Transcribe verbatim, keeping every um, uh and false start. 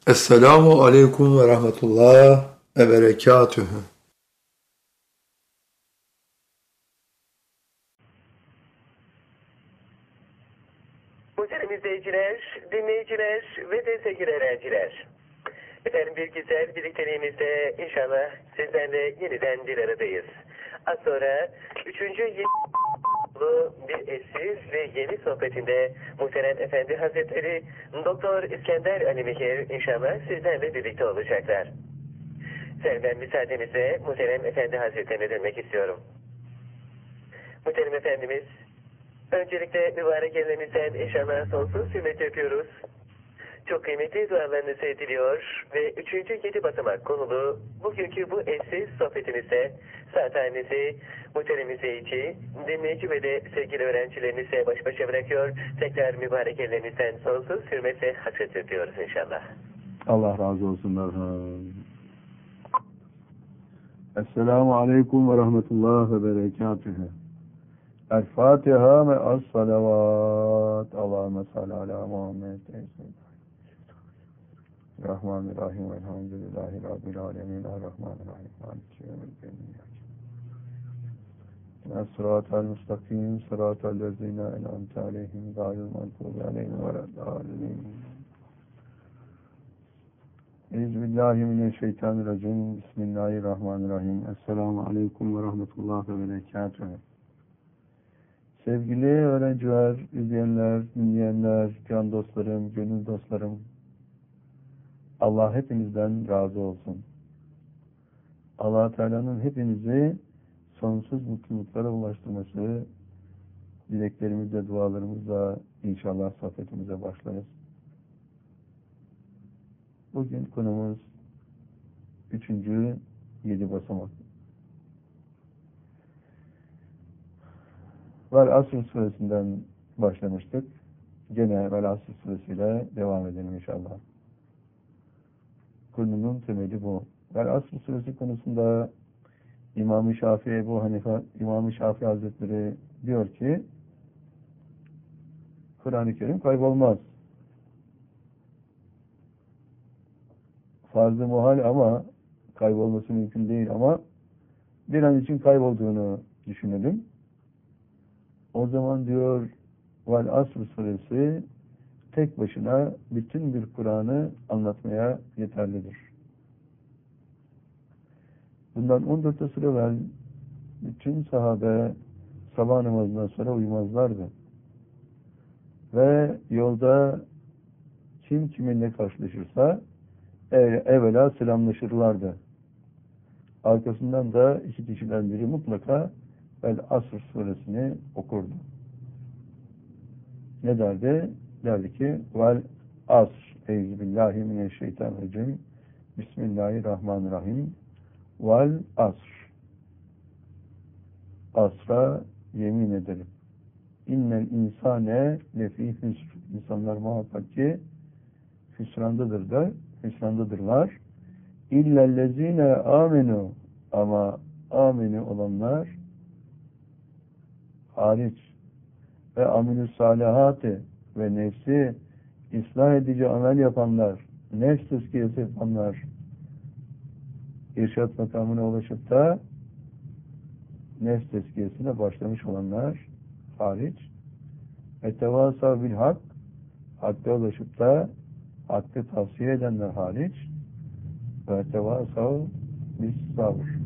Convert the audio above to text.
Esselamu aleyküm ve rahmetullah ve berekatühü. Muhterem izleyiciler, dinleyiciler ve de sevgili öğrenciler. Efendim bir güzel birlikteliğimizde inşallah sizlerle yeniden bir aradayız. Az sonra üçüncü yolu bir eşsiz ve yeni sohbetinde Muhterem Efendi Hazretleri Doktor İskender Ali Mihir inşallah sizlerle birlikte olacaklar. Sen ben müsaadenizle Muhterem Efendi Hazretlerine dönmek istiyorum. Muhterem Efendimiz, öncelikle mübarek ellerinizden inşallah sonsuz hürmet yapıyoruz. Çok kıymetli dualarınızı diliyor ve üçüncü yedi basamak konulu bugünkü bu eşsiz sohbetimizde saathanenizi muhterem izleyici, dinleyici ve de sevgili öğrencilerinize baş başa bırakıyor. Tekrar mübarek ellerinizden sonsuz hürmet ve hasret ediyoruz inşallah. Allah razı olsunlar. Esselamu aleyküm ve rahmetullah ve berekatühü. El Fatiha ve as salavat. Allahümme salli ala Muhammed. Rahmanirrahim. Elhamdülillahi Rabbil alemin. Errahmanirrahim. Maliki yevmiddin. Es-sıratel müstakim. Sıratel lezine en'amte aleyhim. Gayril mağdubi aleyhim ve leddâllîn. Euzubillahimineşşeytanirracim. Bismillahirrahmanirrahim. Esselamu aleyküm ve rahmetullah ve berekatühü. Sevgili öğrenciler, izleyenler, dinleyenler, can dostlarım, gönül dostlarım, Allah hepinizden razı olsun. Allah Teala'nın hepinizi sonsuz mutluluklara ulaştırması dileklerimizle, dualarımızla inşallah sohbetimize başlarız. Bugün konumuz üçüncü yedi basamak. Vel Asr suresinden başlamıştık. Gene Vel Asr suresiyle devam edelim inşallah. Konunun temeli bu. Vel Asr suresi konusunda İmam-ı Şafii Ebu Hanife, İmam-ı Şafii Hazretleri diyor ki Kur'an-ı Kerim kaybolmaz. Farz-ı muhal ama kaybolması mümkün değil ama bir an için kaybolduğunu düşünelim. O zaman diyor Vel Asr suresi tek başına bütün bir Kur'an'ı anlatmaya yeterlidir. Bundan on dört asır evvel bütün sahabe sabah namazından sonra uyumazlardı. Ve yolda kim kiminle karşılaşırsa evvela selamlaşırlardı. Arkasından da iki kişiden biri mutlaka Vel Asr suresini okurdu. Ne derdi? Derdi ki Vel Asr Euzubillahimineşşeytanirracim Bismillahirrahmanirrahim Vel Asr Asra yemin ederim. İnnel insane lefî hüsr. İnsanlar muhakkak ki hüsrandadır da, hüsrandadırlar. İllellezîne amenu. Ama ameni olanlar hariç ve amilü salihati ve nefsi ıslah edici amel yapanlar, nefs tezkiyesi yapanlar, irşat makamına ulaşıp da nefs tezkiyesine başlamış olanlar hariç ve tevasav bil hak, hakka ulaşıp da hakkı tavsiye edenler hariç ve tevasav bis sabr.